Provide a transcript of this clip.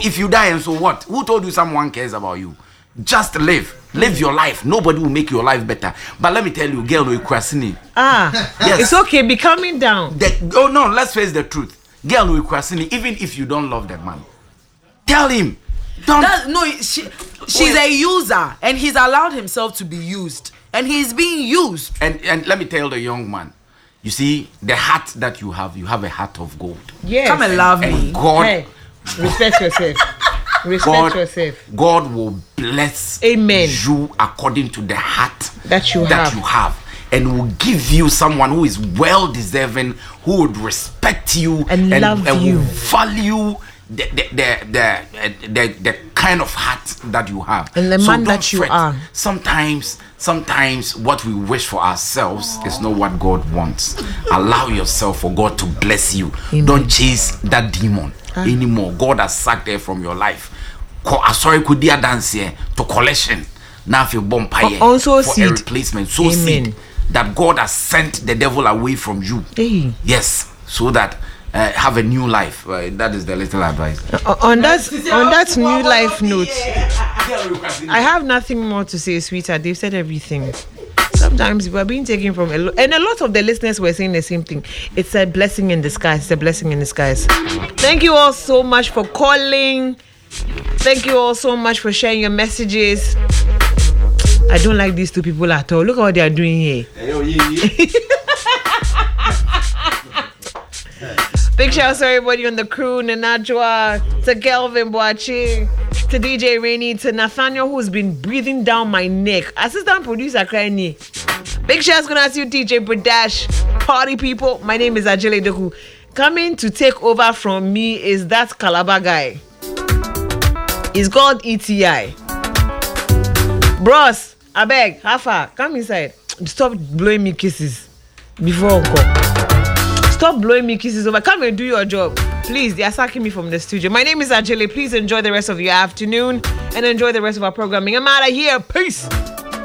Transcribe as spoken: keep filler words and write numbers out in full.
if you die, and so what? Who told you someone cares about you? Just live. Live your life. Nobody will make your life better. But let me tell you, girl, we're questioning. Ah, yes. It's okay. Be calming down. The, oh no, let's face the truth. Girl, we're questioning. Even if you don't love that man, tell him. Don't. That, no, she, she's a user, and he's allowed himself to be used, and he's being used. And and let me tell the young man, you see, the heart that you have, you have a heart of gold. Yes. Come and love and me. God, hey, respect yourself. Respect God, yourself. God will bless Amen. you according to the heart that you that have. you have, and will give you someone who is well deserving, who would respect you and, and love and you, will value the the the, the the the kind of heart that you have, and the so man don't that you fret. are. Sometimes, sometimes what we wish for ourselves is not what God wants. Allow yourself for God to bless you. Amen. Don't chase that demon ah. anymore. God has sacked her from your life. Sorry, could dear dance here to collection. Now if you bomb pie also for seed. a replacement, so Amen. seed that God has sent the devil away from you. Hey. Yes, so that. Uh, have a new life. Uh, that is the little advice. Uh, on that, on that new life note, I have nothing more to say, sweetheart. They've said everything. Sometimes we are being taken from a lot, and a lot of the listeners were saying the same thing. It's a blessing in disguise. It's a blessing in disguise. Thank you all so much for calling. Thank you all so much for sharing your messages. I don't like these two people at all. Look at what they are doing here. Big shout out to everybody on the crew, Nanajwa, to Kelvin Boachi, to D J Rainey, to Nathaniel, who's been breathing down my neck. Assistant producer Krani. Big shout out going out to you, D J Bradash. Party people, my name is Ajele Doku. Coming to take over from me is that Calabar guy. He's called E T I. Bros, I beg, Hafa, come inside. Stop blowing me kisses before Uncle. Stop blowing me kisses over. Come and do your job. Please, they are sacking me from the studio. My name is Ajele. Please enjoy the rest of your afternoon and enjoy the rest of our programming. I'm out of here. Peace.